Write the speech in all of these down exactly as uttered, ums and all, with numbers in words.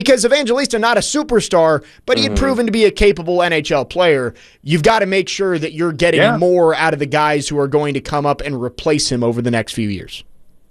because Evangelista, not a superstar, but he had Mm-hmm. proven to be a capable N H L player. You've got to make sure that you're getting Yeah. more out of the guys who are going to come up and replace him over the next few years.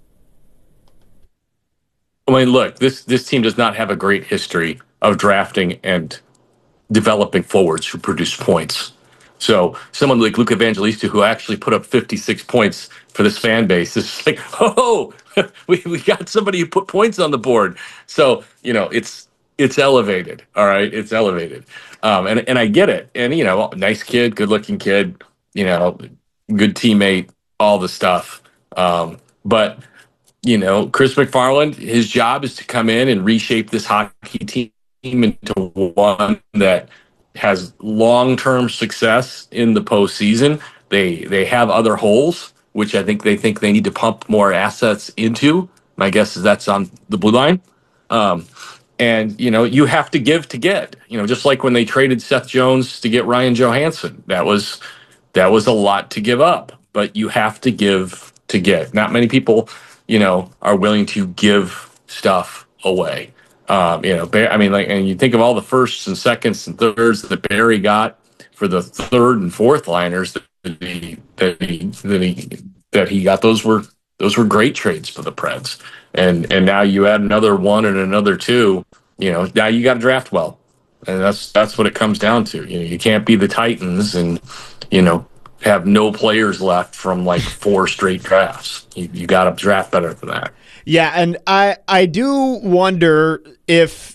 I mean, look, this this team does not have a great history of drafting and developing forwards who produce points. So someone like Luca Evangelista, who actually put up fifty-six points for this fan base, is like, oh, we, we got somebody who put points on the board. So, you know, it's it's elevated. All right. It's elevated. Um, and, and I get it. And, you know, nice kid, good looking kid, you know, good teammate, all the stuff. Um, but, you know, Chris McFarland, his job is to come in and reshape this hockey team into one that has long-term success in the postseason. They they have other holes, which I think they think they need to pump more assets into. My guess is that's on the blue line. Um, and, you know, you have to give to get, you know, just like when they traded Seth Jones to get Ryan Johansson, that was, that was a lot to give up, but you have to give to get. Not many people, you know, are willing to give stuff away. Um, you know, I mean, like, and you think of all the firsts and seconds and thirds that Barry got for the third and fourth liners that he that he that he, that he got. Those were those were great trades for the Preds, and and now you add another one and another two. You know, now you got to draft well, and that's that's what it comes down to. You know, you can't be the Titans and you know have no players left from like four straight drafts. You you got to draft better than that. Yeah, and I, I do wonder if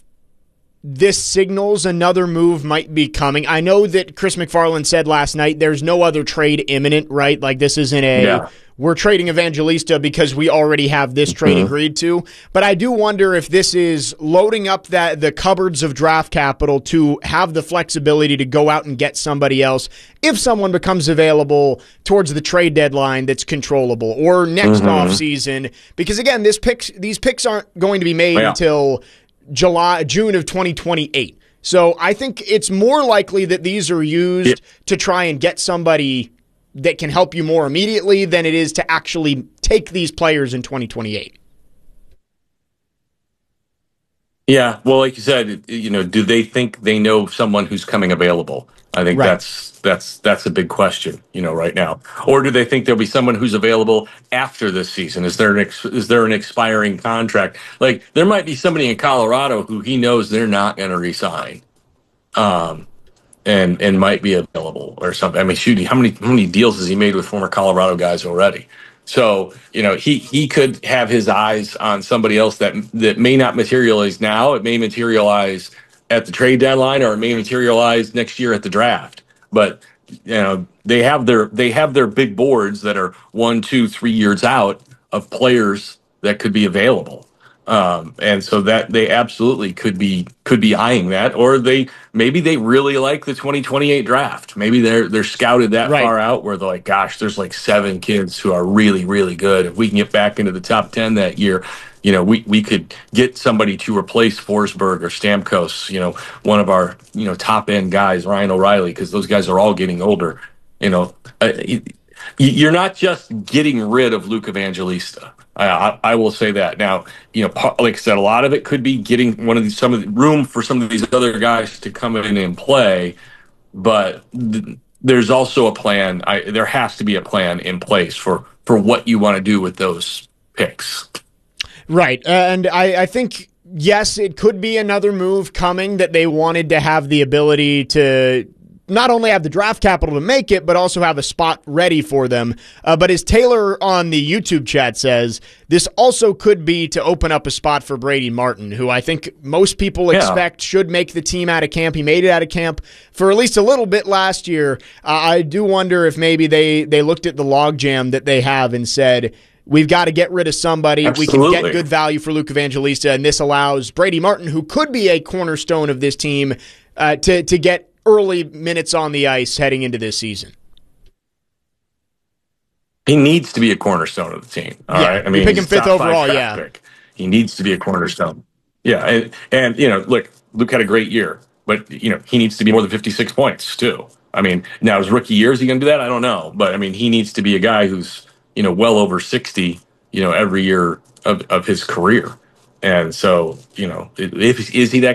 this signals another move might be coming. I know that Chris McFarland said last night there's no other trade imminent, right? Like this isn't a, Yeah. we're trading Evangelista because we already have this trade Mm-hmm. agreed to. But I do wonder if this is loading up that the cupboards of draft capital to have the flexibility to go out and get somebody else if someone becomes available towards the trade deadline that's controllable or next Mm-hmm. offseason. Because again, this picks these picks aren't going to be made Yeah. until July, June of twenty twenty-eight. So I think it's more likely that these are used Yeah. to try and get somebody that can help you more immediately than it is to actually take these players in twenty twenty-eight. Yeah, well, like you said, you know, do they think they know someone who's coming available? I think Right. that's that's that's a big question, you know, right now. Or do they think there'll be someone who's available after this season? Is there an ex, is there an expiring contract? Like there might be somebody in Colorado who he knows they're not going to resign, um, and and might be available or something. I mean, shoot, how many how many deals has he made with former Colorado guys already? So, you know, he, he could have his eyes on somebody else that that may not materialize now. It may materialize at the trade deadline, or it may materialize next year at the draft. But you know, they have their they have their big boards that are one, two, three years out of players that could be available. Um, and so that they absolutely could be could be eyeing that, or they maybe they really like the twenty twenty-eight draft. Maybe they're they're scouted that Right. far out where they're like, gosh, there's like seven kids who are really really good. If we can get back into the top ten that year, you know, we we could get somebody to replace Forsberg or Stamkos. You know, one of our you know top end guys, Ryan O'Reilly, because those guys are all getting older. You know, uh, you're not just getting rid of Luke Evangelista. I, I, I will say that. Now, you know, like I said, a lot of it could be getting one of these, some of the room for some of these other guys to come in and play, but th- there's also a plan. I, there has to be a plan in place for, for what you want to do with those picks. Right. And I, I think, yes, it could be another move coming that they wanted to have the ability to not only have the draft capital to make it, but also have a spot ready for them. Uh, but as Taylor on the YouTube chat says, this also could be to open up a spot for Brady Martin, who I think most people Yeah. expect should make the team out of camp. He made it out of camp for at least a little bit last year. Uh, I do wonder if maybe they, they looked at the logjam that they have and said, we've got to get rid of somebody. Absolutely. We can get good value for Luke Evangelista, and this allows Brady Martin, who could be a cornerstone of this team, uh, to to get early minutes on the ice heading into this season. He needs to be a cornerstone of the team. All Yeah, right. I you mean, pick he's him fifth top five overall, draft yeah. pick. He needs to be a cornerstone. Yeah, and and you know, look, Luke had a great year, but you know, he needs to be more than fifty-six points too. I mean, now his rookie year, is he going to do that? I don't know, but I mean, he needs to be a guy who's you know well over sixty, you know, every year of, of his career. And so, you know, if is he that